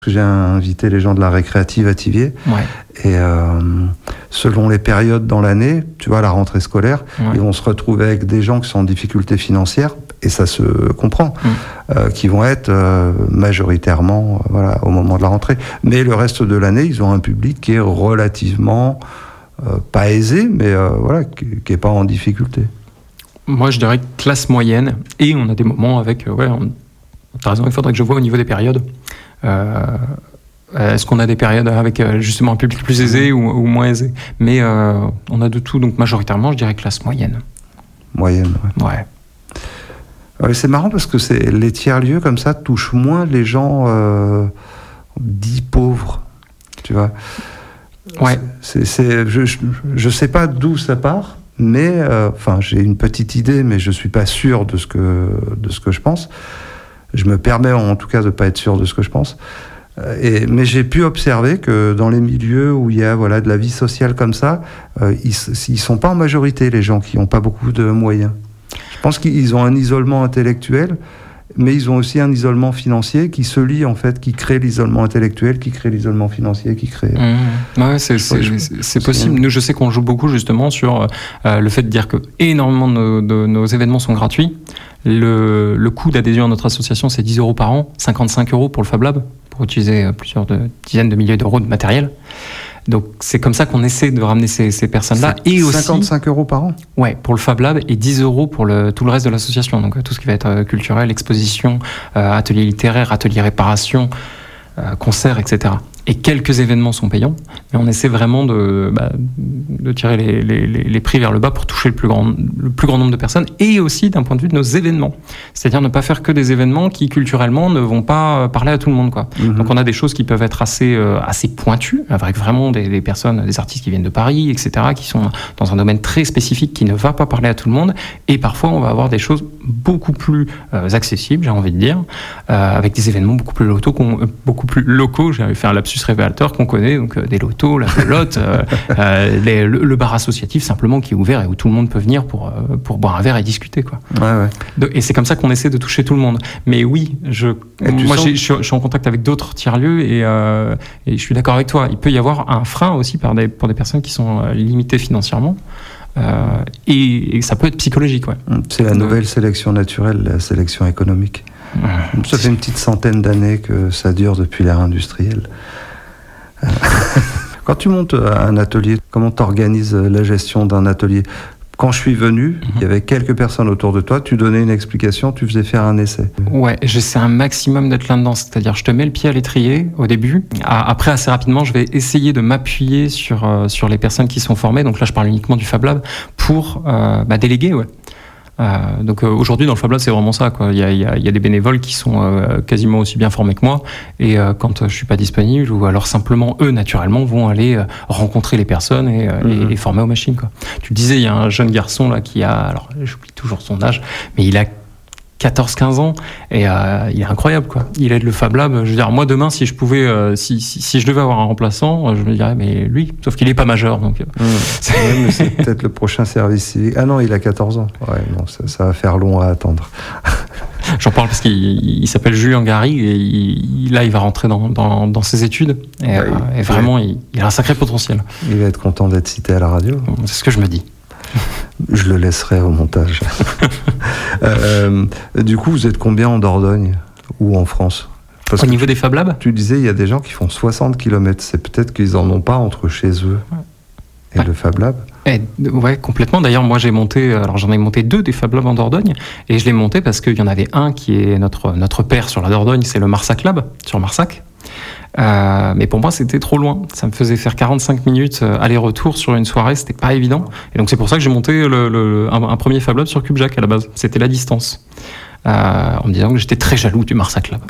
J'ai invité les gens de la récréative à Thiviers. Ouais. Et selon les périodes dans l'année, tu vois, la rentrée scolaire, ils vont se retrouver avec des gens qui sont en difficulté financière, et ça se comprend, qui vont être majoritairement au moment de la rentrée. Mais le reste de l'année, ils ont un public qui est relativement pas aisé, mais qui n'est pas en difficulté. Moi, je dirais classe moyenne, et on a des moments avec... t'as raison, il faudrait que je vois au niveau des périodes. Est-ce qu'on a des périodes avec justement un public plus aisé ou moins aisé? Mais on a de tout, donc majoritairement, je dirais classe moyenne. Moyenne, ouais. Ouais, c'est marrant parce que les tiers-lieux comme ça touchent moins les gens dits pauvres, tu vois. Ouais. Je sais pas d'où ça part, mais j'ai une petite idée, mais je suis pas sûr de ce que je pense. Je me permets en tout cas de pas être sûr de ce que je pense. Mais j'ai pu observer que dans les milieux où il y a de la vie sociale comme ça, ils sont pas en majorité, les gens qui n'ont pas beaucoup de moyens. Je pense qu'ils ont un isolement intellectuel, mais ils ont aussi un isolement financier qui se lie en fait, qui crée l'isolement intellectuel, qui crée l'isolement financier, qui crée... Ouais, c'est possible. Nous, je sais qu'on joue beaucoup justement sur le fait de dire que énormément de nos événements sont gratuits. Le coût d'adhésion à notre association, c'est 10 € par an, 55 € pour le Fab Lab, pour utiliser plusieurs dizaines de milliers d'euros de matériel. Donc c'est comme ça qu'on essaie de ramener ces personnes-là. Et aussi 55 € par an. Ouais, pour le Fab Lab, et 10 € pour tout le reste de l'association. Donc tout ce qui va être culturel, exposition, atelier littéraire, atelier réparation, concerts, etc. Et quelques événements sont payants, mais on essaie vraiment de tirer les prix vers le bas pour toucher le plus grand nombre de personnes, et aussi d'un point de vue de nos événements. C'est-à-dire ne pas faire que des événements qui, culturellement, ne vont pas parler à tout le monde, quoi. Donc on a des choses qui peuvent être assez pointues, avec vraiment des personnes, des artistes qui viennent de Paris, etc., qui sont dans un domaine très spécifique qui ne va pas parler à tout le monde, et parfois on va avoir des choses beaucoup plus accessibles, j'ai envie de dire, avec des événements beaucoup plus locaux, j'avais fait un lapsus révélateur qu'on connaît, donc des lotos, la pelote, le bar associatif simplement qui est ouvert et où tout le monde peut venir pour boire un verre et discuter, quoi. Et c'est comme ça qu'on essaie de toucher tout le monde. Mais oui, je suis en contact avec d'autres tiers-lieux et je suis d'accord avec toi. Il peut y avoir un frein aussi pour des personnes qui sont limitées financièrement. Et ça peut être psychologique, ouais. C'est la nouvelle sélection naturelle, la sélection économique. Ça fait une petite centaine d'années que ça dure depuis l'ère industrielle. Quand tu montes un atelier, comment tu organises la gestion d'un atelier? Quand je suis venu, il y avait quelques personnes autour de toi, tu donnais une explication, tu faisais faire un essai. Ouais, j'essaie un maximum d'être là-dedans, c'est-à-dire je te mets le pied à l'étrier au début. Après, assez rapidement, je vais essayer de m'appuyer sur les personnes qui sont formées, donc là je parle uniquement du Fab Lab, pour déléguer, ouais. Donc aujourd'hui dans le Fab Lab c'est vraiment ça, quoi. Il y a des bénévoles qui sont quasiment aussi bien formés que moi, et quand je suis pas disponible, ou alors simplement eux naturellement vont aller rencontrer les personnes et former aux machines, quoi. Tu le disais, il y a un jeune garçon là qui a, alors j'oublie toujours son âge, mais il a 14-15 ans, et il est incroyable, quoi. Il aide le Fab Lab. Je veux dire, moi demain, si je pouvais, si je devais avoir un remplaçant, je me dirais, mais lui, sauf qu'il est pas majeur, donc. C'est peut-être le prochain service civique. Ah non, il a 14 ans. Ouais, non, ça va faire long à attendre. J'en parle parce qu'il s'appelle Julien Gary, et là, il va rentrer dans ses études, et vraiment, il a un sacré potentiel. Il va être content d'être cité à la radio. C'est ce que je me dis. Je le laisserai au montage. Du coup, vous êtes combien en Dordogne ou en France? Au niveau des Fab Labs? Tu disais, il y a des gens qui font 60 km. C'est peut-être qu'ils n'en ont pas entre chez eux et le Fab Lab. Ouais, complètement. D'ailleurs, moi, j'en ai monté 2 des Fab Labs en Dordogne, et je l'ai monté parce qu'il y en avait un qui est notre père sur la Dordogne, c'est le Marsac Lab, sur Marsac. Mais pour moi c'était trop loin, ça me faisait faire 45 minutes aller-retour sur une soirée, c'était pas évident, et donc c'est pour ça que j'ai monté un premier Fab Lab sur Cubjac à la base, c'était la distance. En me disant que j'étais très jaloux du Marsac Lab.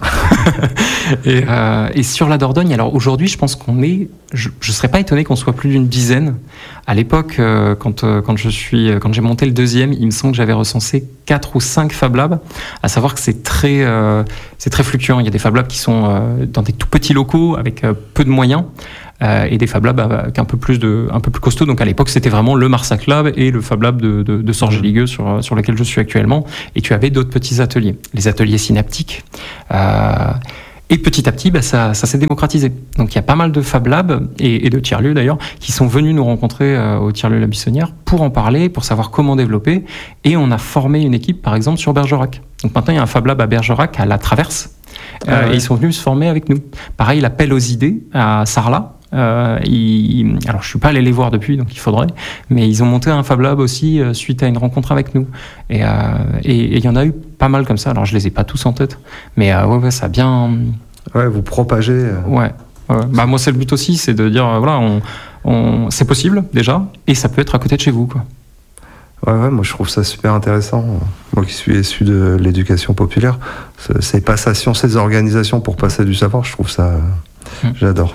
Et sur la Dordogne, alors aujourd'hui, je pense je serais pas étonné qu'on soit plus d'une dizaine. À l'époque, quand j'ai monté le deuxième, il me semble que j'avais recensé 4 ou 5 Fab Labs, à savoir que c'est très fluctuant. Il y a des Fab Labs qui sont dans des tout petits locaux avec peu de moyens. Et des Fab Labs avec un peu plus costaud. Donc à l'époque, c'était vraiment le Marsac Lab et le Fab Lab de Sorge-Ligueux sur lequel je suis actuellement. Et tu avais d'autres petits ateliers. Les ateliers synaptiques. Et petit à petit, ça s'est démocratisé. Donc il y a pas mal de Fab Labs et de tiers-lieux d'ailleurs qui sont venus nous rencontrer au tiers-lieu La Buissonnière pour en parler, pour savoir comment développer. Et on a formé une équipe, par exemple, sur Bergerac. Donc maintenant, il y a un Fab Lab à Bergerac, à La Traverse. Et ils sont venus se former avec nous. Pareil, l'appel aux idées à Sarlat. Alors je suis pas allé les voir depuis, donc il faudrait, mais ils ont monté un Fab Lab aussi suite à une rencontre avec nous, et il y en a eu pas mal comme ça. Alors je les ai pas tous en tête, mais ouais, ça a bien. Ouais, vous propagez. Ouais. Bah moi c'est le but aussi, c'est de dire voilà, c'est possible déjà, et ça peut être à côté de chez vous, quoi. Ouais, moi je trouve ça super intéressant. Moi qui suis issu de l'éducation populaire, ces passations, ces organisations pour passer du savoir, je trouve ça. J'adore.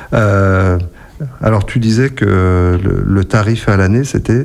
Alors tu disais que le tarif à l'année c'était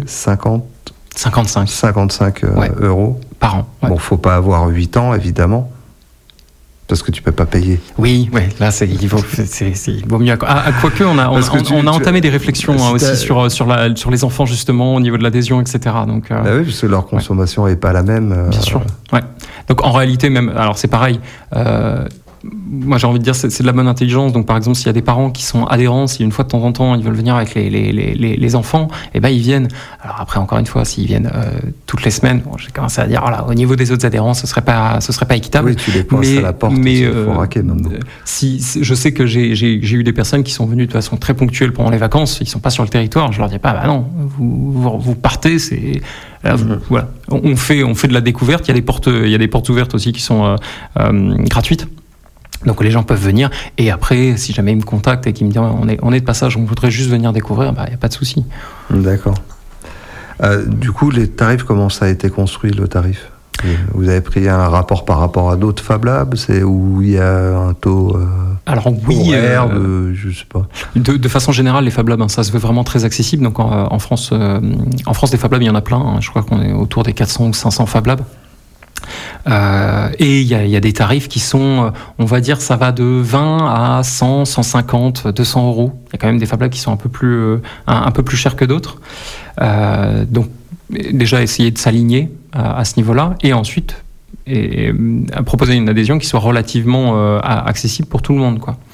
55 euros par an. Ouais. Bon, faut pas avoir 8 ans évidemment, parce que tu peux pas payer. Oui, là il vaut mieux. Quoique on a entamé des réflexions aussi sur les enfants justement au niveau de l'adhésion, etc. Donc oui, parce que leur consommation est pas la même. Bien sûr. Ouais. Donc en réalité même, alors c'est pareil. Moi j'ai envie de dire c'est de la bonne intelligence. Donc par exemple s'il y a des parents qui sont adhérents, si une fois de temps en temps ils veulent venir avec les enfants, et ben ils viennent. Alors après encore une fois s'ils viennent toutes les semaines, j'ai commencé à dire voilà, au niveau des autres adhérents ce serait pas équitable. Oui, tu les pointes à la porte, il faut raquer maintenant. Je sais que j'ai eu des personnes qui sont venues de façon très ponctuelle pendant les vacances, ils sont pas sur le territoire, je leur dis pas bah non, vous partez, c'est là, voilà. On fait de la découverte, il y a des portes ouvertes aussi qui sont gratuites. Donc les gens peuvent venir, et après, si jamais ils me contactent et qu'ils me disent on est de passage, on voudrait juste venir découvrir, il n'y a pas de souci. D'accord. Du coup, les tarifs, comment ça a été construit, le tarif ? Vous avez pris un rapport par rapport à d'autres Fab Labs, c'est où il y a un taux alors oui, horaire je sais pas. De façon générale, les Fab Labs, ça se veut vraiment très accessible. Donc en France, des Fab Labs, il y en a plein. Je crois qu'on est autour des 400 ou 500 Fab Labs. Et il y a des tarifs qui sont, on va dire, ça va de 20 à 100, 150, 200 euros. Il y a quand même des Fab Labs qui sont un peu plus chers que d'autres. Donc déjà essayer de s'aligner à ce niveau-là, et ensuite proposer une adhésion qui soit relativement accessible pour tout le monde, quoi.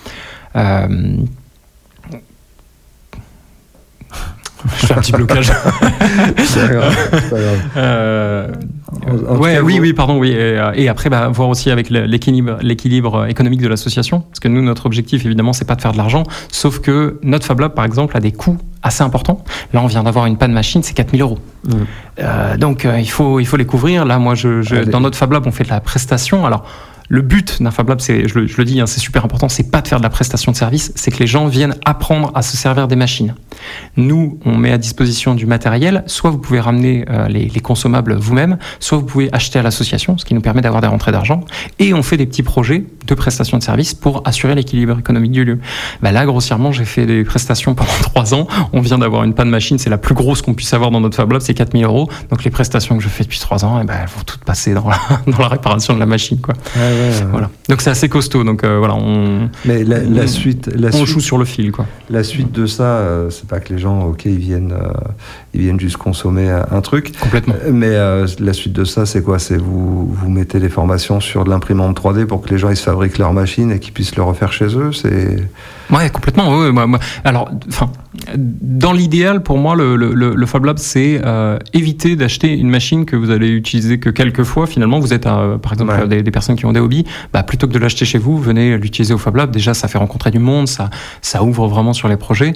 Je fais un petit blocage. C'est pas grave. Oui, pardon, oui. Et après, voir aussi avec l'équilibre économique de l'association, parce que nous, notre objectif, évidemment, c'est pas de faire de l'argent, sauf que notre Fab Lab, par exemple, a des coûts assez importants. Là, on vient d'avoir une panne machine, c'est 4 000 euros. Donc, il faut les couvrir. Là, moi, dans notre Fab Lab, on fait de la prestation. Alors, le but d'un Fab Lab, je le dis, c'est super important, c'est pas de faire de la prestation de service, c'est que les gens viennent apprendre à se servir des machines. Nous, on met à disposition du matériel, soit vous pouvez ramener les consommables vous-même, soit vous pouvez acheter à l'association, ce qui nous permet d'avoir des rentrées d'argent, et on fait des petits projets de prestation de service pour assurer l'équilibre économique du lieu. Là, grossièrement, j'ai fait des prestations pendant 3 ans, on vient d'avoir une panne machine, c'est la plus grosse qu'on puisse avoir dans notre Fab Lab, c'est 4 000 euros, donc les prestations que je fais depuis 3 ans, elles vont toutes passer dans la réparation de la machine, quoi. Voilà. Donc c'est assez costaud. Donc Mais la suite, joue sur le fil, quoi. La suite de ça, c'est pas que les gens, ils viennent juste consommer un truc. Complètement. Mais la suite de ça, c'est quoi ? C'est vous mettez les formations sur de l'imprimante 3D pour que les gens ils se fabriquent leur machine et qu'ils puissent le refaire chez eux. Ouais, complètement. Ouais. Alors, dans l'idéal, pour moi, le Fab Lab, c'est éviter d'acheter une machine que vous allez utiliser que quelques fois. Finalement, vous êtes, par exemple, des personnes qui ont des hobbies. Plutôt que de l'acheter chez vous, venez l'utiliser au Fab Lab. Déjà, ça fait rencontrer du monde, ça ouvre vraiment sur les projets.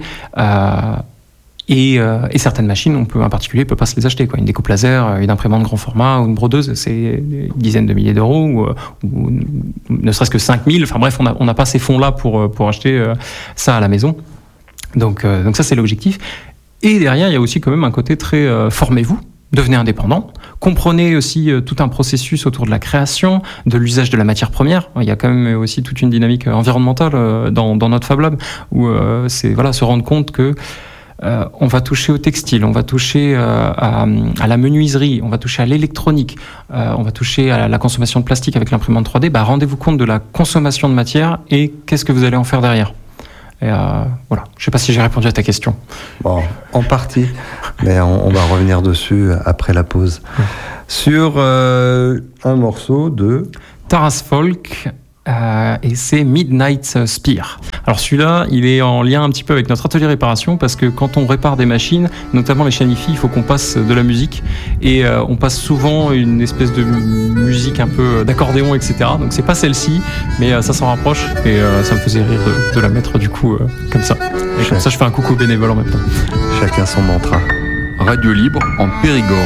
Et certaines machines, un particulier peut pas se les acheter, quoi. Une découpe laser, une imprimante grand format ou une brodeuse, c'est une dizaine de milliers d'euros ou ne serait-ce que 5 000. Enfin bref, on n'a pas ces fonds-là pour acheter ça à la maison. Donc ça, c'est l'objectif. Et derrière, il y a aussi quand même un côté très formez-vous. Devenez indépendant. Comprenez aussi tout un processus autour de la création, de l'usage de la matière première. Il y a quand même aussi toute une dynamique environnementale dans notre Fab Lab où c'est se rendre compte que on va toucher au textile, on va toucher à la menuiserie, on va toucher à l'électronique, on va toucher à la consommation de plastique avec l'imprimante 3D. Rendez-vous compte de la consommation de matière et qu'est-ce que vous allez en faire derrière. Et voilà. Je ne sais pas si j'ai répondu à ta question. Bon, en partie, mais on va revenir dessus après la pause. Sur un morceau de Taras Folk, et c'est Midnight Spear. Alors celui-là, il est en lien un petit peu avec notre atelier réparation parce que quand on répare des machines, notamment les chaînes hi-fi, il faut qu'on passe de la musique et on passe souvent une espèce de musique un peu d'accordéon, etc. Donc c'est pas celle-ci, mais ça s'en rapproche et ça me faisait rire de la mettre du coup comme ça. Et comme ça, je fais un coucou bénévole en même temps. Chacun son mantra. Radio Libre en Périgord.